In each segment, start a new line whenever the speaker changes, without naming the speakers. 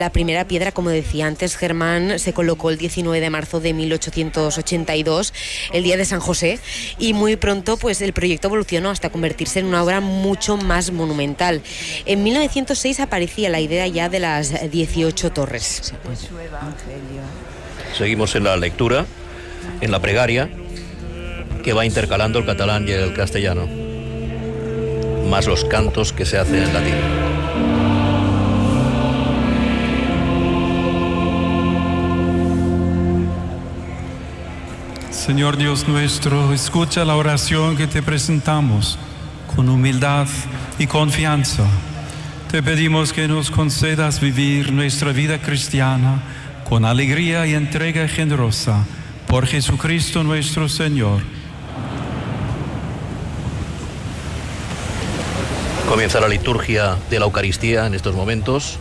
La primera piedra, como decía antes Germán, se colocó el 19 de marzo de 1882, el día de San José, y muy pronto pues el proyecto evolucionó hasta convertirse en una obra mucho más monumental. En 1906 aparecía la idea ya de las 18 torres.
Seguimos en la lectura, en la plegaria, que va intercalando el catalán y el castellano, más los cantos que se hacen en latín.
Señor Dios nuestro, escucha la oración que te presentamos con humildad y confianza. Te pedimos que nos concedas vivir nuestra vida cristiana con alegría y entrega generosa por Jesucristo nuestro Señor.
Comienza la liturgia de la Eucaristía en estos momentos,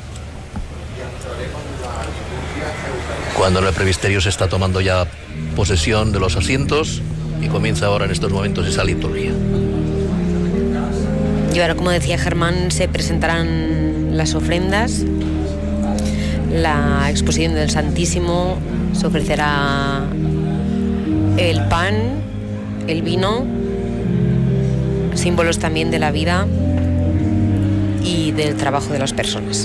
cuando en el presbiterio se está tomando ya posesión de los asientos y comienza ahora en estos momentos esa liturgia.
Y ahora, como decía Germán, se presentarán las ofrendas, la exposición del Santísimo, se ofrecerá el pan, el vino, símbolos también de la vida y del trabajo de las personas.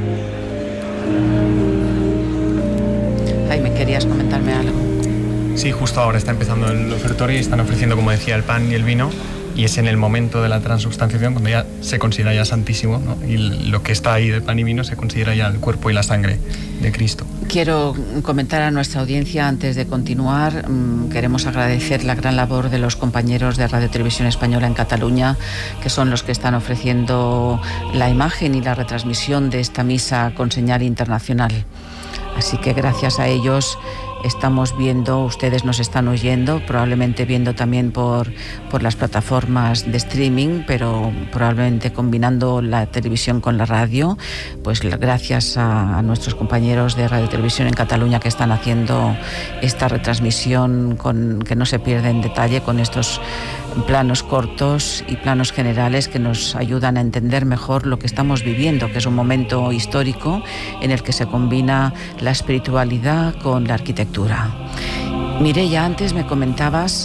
Jaime, ¿querías comentarme algo?
Sí, justo ahora está empezando el ofertorio y están ofreciendo, como decía, el pan y el vino, y es en el momento de la transubstanciación cuando ya se considera ya santísimo, ¿no? Y lo que está ahí de pan y vino se considera ya el cuerpo y la sangre de Cristo.
Quiero comentar a nuestra audiencia antes de continuar. Queremos agradecer la gran labor de los compañeros de Radio Televisión Española en Cataluña, que son los que están ofreciendo la imagen y la retransmisión de esta misa con señal internacional. Así que gracias a ellos estamos viendo, ustedes nos están oyendo, probablemente viendo también por las plataformas de streaming, pero probablemente combinando la televisión con la radio. Pues gracias a nuestros compañeros de Radio Televisión en Cataluña que están haciendo esta retransmisión que no se pierde en detalle, con estos planos cortos y planos generales que nos ayudan a entender mejor lo que estamos viviendo, que es un momento histórico en el que se combina la espiritualidad con la arquitectura. Mireia, antes me comentabas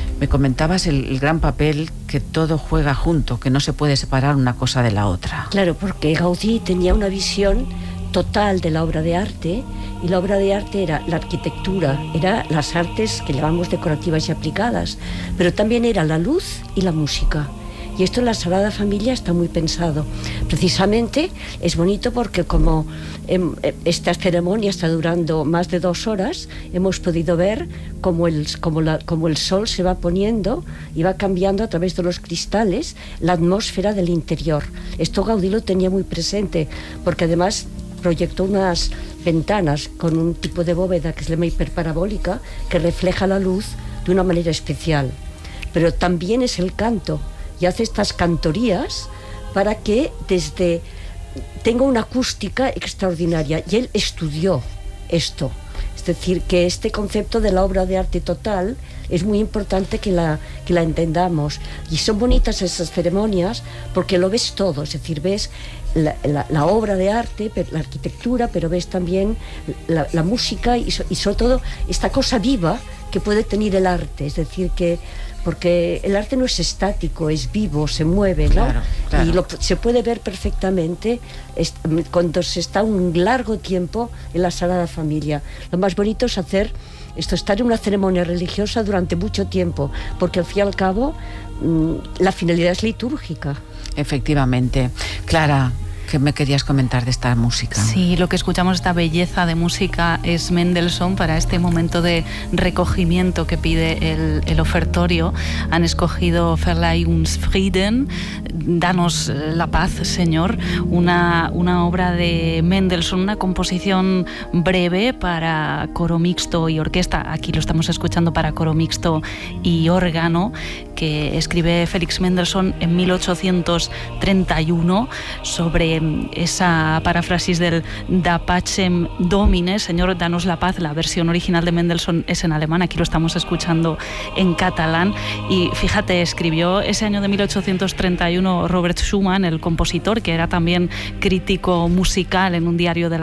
el gran papel que todo juega junto, que no se puede separar una cosa de la otra.
Claro, porque Gaudí tenía una visión total de la obra de arte, y la obra de arte era la arquitectura, era las artes que llamamos decorativas y aplicadas, pero también era la luz y la música. Y esto en la Sagrada Familia está muy pensado. Precisamente es bonito porque como esta ceremonia está durando más de 2 horas, hemos podido ver cómo el sol se va poniendo y va cambiando a través de los cristales la atmósfera del interior. Esto Gaudí lo tenía muy presente, porque además proyectó unas ventanas con un tipo de bóveda que se llama hiperparabólica, que refleja la luz de una manera especial. Pero también es el canto, y hace estas cantorías para que tenga una acústica extraordinaria, y él estudió esto. Es decir, que este concepto de la obra de arte total es muy importante que la entendamos, y son bonitas esas ceremonias porque lo ves todo, es decir, ves la obra de arte, la arquitectura, pero ves también la música y sobre todo esta cosa viva que puede tener el arte, es decir, porque el arte no es estático, es vivo, se mueve, ¿no? Claro, claro. Y se puede ver perfectamente cuando se está un largo tiempo en la Sagrada Familia. Lo más bonito es estar en una ceremonia religiosa durante mucho tiempo, porque al fin y al cabo la finalidad es litúrgica.
Efectivamente. Clara, ¿qué me querías comentar de esta música?
Sí, lo que escuchamos, esta belleza de música, es Mendelssohn para este momento de recogimiento que pide el ofertorio. Han escogido Verleih uns Frieden, danos la paz, Señor, una obra de Mendelssohn, una composición breve para coro mixto y orquesta. Aquí lo estamos escuchando para coro mixto y órgano, que escribe Félix Mendelssohn en 1831 sobre esa paráfrasis del Da Pacem Domine, Señor, danos la paz. La versión original de Mendelssohn es en alemán, aquí lo estamos escuchando en catalán. Y fíjate, escribió ese año de 1831 Robert Schumann, el compositor, que era también crítico musical en un diario de la